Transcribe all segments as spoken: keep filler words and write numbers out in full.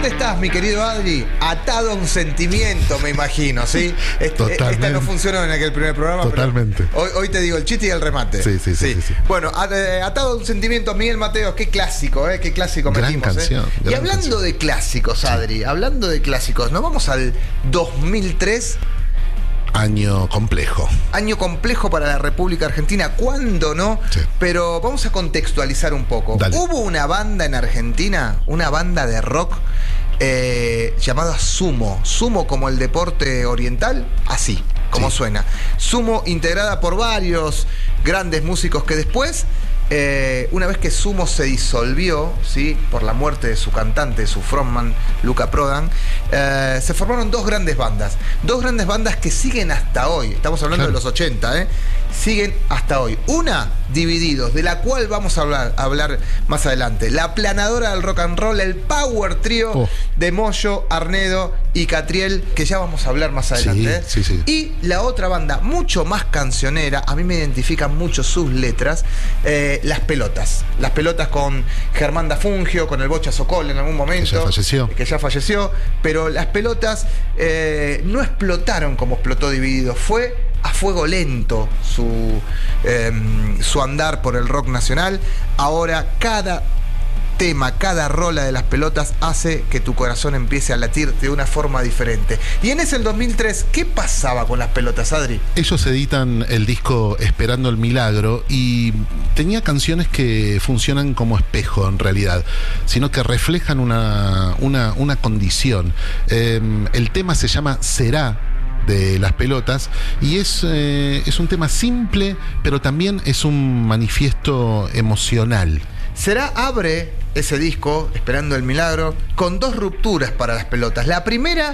¿Dónde estás, mi querido Adri? Atado a un sentimiento, me imagino, ¿sí? Este, esta no funcionó en aquel primer programa. Totalmente. Pero hoy, hoy te digo el chiste y el remate. Sí, sí, sí. sí, sí. Bueno, atado a un sentimiento, Miguel Mateos, qué clásico, ¿eh? Qué clásico gran metimos, canción, ¿eh? gran Y hablando canción. de clásicos, Adri, sí. hablando de clásicos, nos vamos al dos mil tres. Año complejo. Año complejo para la República Argentina. ¿Cuándo no? Sí. Pero vamos a contextualizar un poco. Dale. Hubo una banda en Argentina, una banda de rock eh, llamada Sumo. Sumo como el deporte oriental, así, como sí. suena. Sumo integrada por varios grandes músicos que después, eh, una vez que Sumo se disolvió, ¿sí? por la muerte de su cantante, su frontman, Luca Prodan, eh, se formaron dos grandes bandas. Dos grandes bandas que siguen hasta hoy. Estamos hablando claro. de los ochenta, ¿eh? Siguen hasta hoy. Una, Divididos, de la cual vamos a hablar, a hablar más adelante. La planadora del rock and roll, el power trío oh. de Moyo, Arnedo y Catriel, que ya vamos a hablar más adelante. Sí, ¿eh? sí, sí. Y la otra banda, mucho más cancionera, a mí me identifican mucho sus letras, eh, Las Pelotas. Las Pelotas con Germán Dafungio, con el Bocha Sokol en algún momento. Que ya falleció. Que ya falleció. Pero Las Pelotas eh, no explotaron como explotó Divididos. Fue a fuego lento su, eh, su andar por el rock nacional. Ahora cada tema, cada rola de Las Pelotas hace que tu corazón empiece a latir de una forma diferente. Y en ese el dos mil tres, ¿qué pasaba con Las Pelotas, Adri? Ellos editan el disco Esperando el Milagro y tenía canciones que funcionan como espejo en realidad, sino que reflejan una, una, una condición. Eh, el tema se llama Será, de Las Pelotas, y es, eh, es un tema simple, pero también es un manifiesto emocional. Será abre ese disco, Esperando el Milagro, con dos rupturas para Las Pelotas. La primera,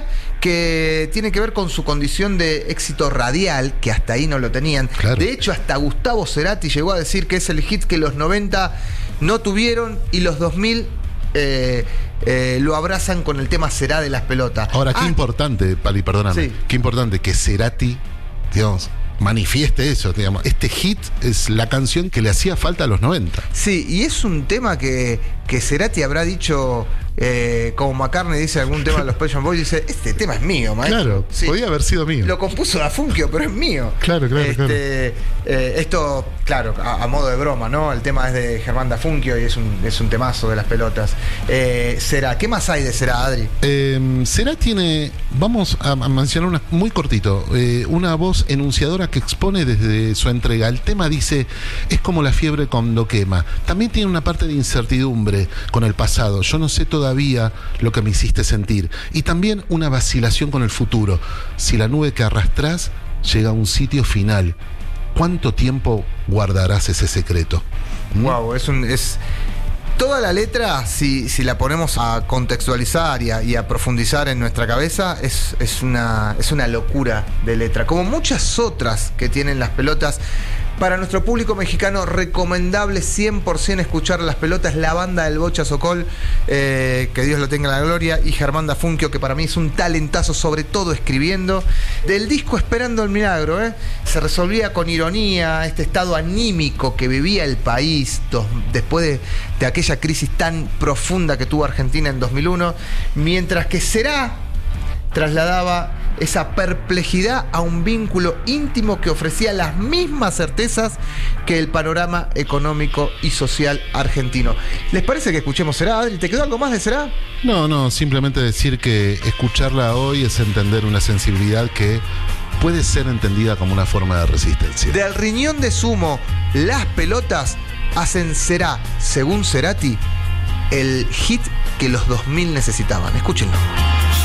que tiene que ver con su condición de éxito radial, que hasta ahí no lo tenían. Claro. De hecho, hasta Gustavo Cerati llegó a decir que es el hit que los noventa no tuvieron y los dos mil eh, eh, lo abrazan con el tema Será de Las Pelotas. Ahora, qué ah, importante, Pali, perdóname, sí. qué importante que Cerati, digamos, manifieste eso, digamos. Este hit es la canción que le hacía falta a los noventa. Sí, y es un tema que, que Cerati habrá dicho, eh, como McCartney dice algún tema de los Pet Shop Boys, dice, este tema es mío, maestro. Claro, sí. podía haber sido mío. Lo compuso Dafungio, pero es mío. Claro, claro, este, claro. Eh, esto, claro, a, a modo de broma, ¿no? El tema es de Germán Dafungio y es un, es un temazo de Las Pelotas. Eh, Será, ¿qué más hay de Será, Adri? Eh, Será tiene, vamos a, a mencionar una, muy cortito, eh, una voz enunciadora que expone desde su entrega. El tema dice, es como la fiebre cuando quema. También tiene una parte de incertidumbre con el pasado. Yo no sé todavía lo que me hiciste sentir. Y también una vacilación con el futuro. Si la nube que arrastrás llega a un sitio final, ¿cuánto tiempo guardarás ese secreto? ¿Mm? Wow, es un... Es... Toda la letra, si, si la ponemos a contextualizar y a, y a profundizar en nuestra cabeza, es, es, una, es una locura de letra. Como muchas otras que tienen Las Pelotas. Para nuestro público mexicano, recomendable cien por ciento escuchar Las Pelotas, la banda del Bocha Sokol, eh, que Dios lo tenga en la gloria, y Germán Dafungio, que para mí es un talentazo, sobre todo escribiendo. Del disco Esperando el Milagro, ¿eh? se resolvía con ironía este estado anímico que vivía el país dos, después de, de aquella crisis tan profunda que tuvo Argentina en dos mil uno, mientras que Será trasladaba esa perplejidad a un vínculo íntimo que ofrecía las mismas certezas que el panorama económico y social argentino. ¿Les parece que escuchemos Será, Adri? ¿Te quedó algo más de Será? No, no, simplemente decir que escucharla hoy es entender una sensibilidad que puede ser entendida como una forma de resistencia. Del riñón de Sumo, Las Pelotas hacen Será, según Cerati, el hit que los dos mil necesitaban. Escúchenlo.